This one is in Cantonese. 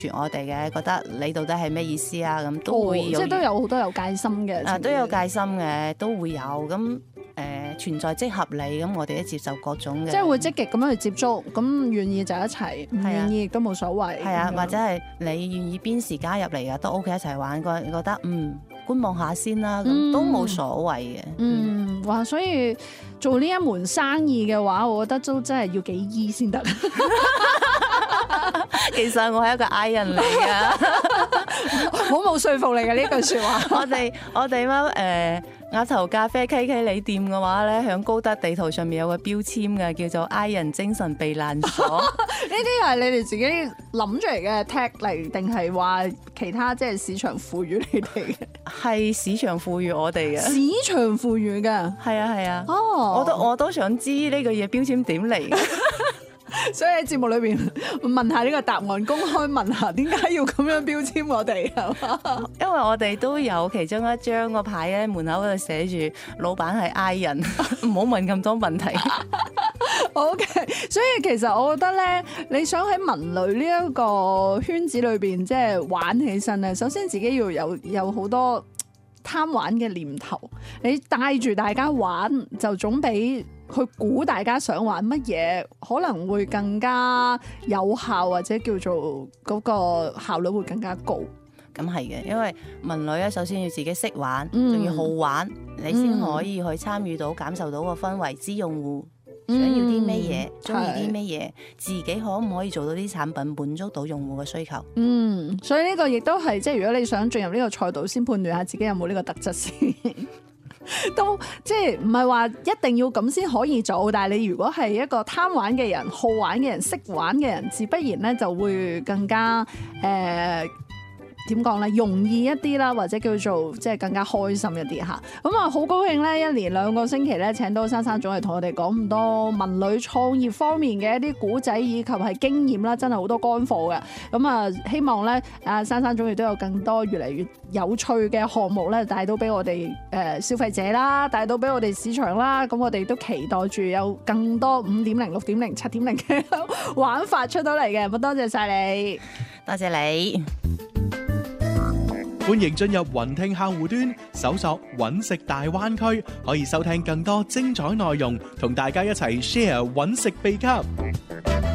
我哋嘅，覺得你到底係咩意思啊？咁都會有， 即係都有好多有戒心嘅， 都有戒心嘅，都會有咁。存在即合理，咁我哋都接受各種嘅， 即係會積極咁樣去接觸，咁願意就一齊，唔願意亦都冇所謂。 係啊，或者係你願意邊時加入嚟嘅都 OK 一齊玩，覺得觀望下先啦，咁都冇所謂嘅。 哇！所以做呢一門生意嘅話，我覺得都真係要幾醫先得。 其實我係一個 I 人嚟㗎， 好冇說服力嘅呢句説話。 我哋鴨頭咖啡 KK 里店嘅話咧，響高德地圖上面有個標籤嘅，叫做 I 人精神避難所。 呢啲係你哋自己諗出嚟嘅 tag 嚟，定係話其他即係市場賦予你哋嘅？ 係市場賦予我哋嘅。 市場賦予㗎。 係啊。 哦， 我都想知呢個嘢標籤點嚟嘅。 所以喺節目裏邊問下呢個答案，公開問下點解要咁樣標籤我哋係嘛？ 因為我哋都有其中一張個牌喺門口嗰度寫住老闆係 I 人，唔好問咁多問題。 OK， 所以其實我覺得咧，你想喺文旅呢一個圈子裏邊即係玩起身咧，首先自己要有好多貪玩嘅念頭，你帶住大家玩就總比去估大家想玩乜嘢可能會更加有效，或者叫做嗰個效率會更加高。 咁係嘅，因為文旅咧，首先要自己識玩，仲要好玩，你先可以去參與到、感受到個氛圍，知用戶想要啲咩嘢，中意啲咩嘢，自己可唔可以做到啲產品滿足到用戶嘅需求？ 所以呢個亦都係即係如果你想進入呢個賽道，先判斷下自己有冇呢個特質先。都即係唔係話一定要咁先可以做，但係你如果係一個貪玩嘅人、好玩嘅人、識玩嘅人，自不然咧就會更加點講咧，容易一啲啦，或者叫做即係更加開心一啲嚇。咁啊，好高興咧，一連2個星期咧請到珊珊總嚟同我哋講咁多文旅創業方面嘅一啲古仔以及係經驗啦，真係好多乾貨嘅。咁啊，希望咧珊珊總亦都有更多越嚟越有趣嘅項目咧，帶到俾我哋消費者啦，帶到俾我哋市場啦。咁我哋都期待住有更多5.0、6.0、7.0嘅玩法出到嚟嘅。咁多謝晒你， 多謝你。 歡迎進入雲聽客戶端，搜索揾食大灣區，可以收聽更多精彩內容，同大家一齊 share 揾食秘笈。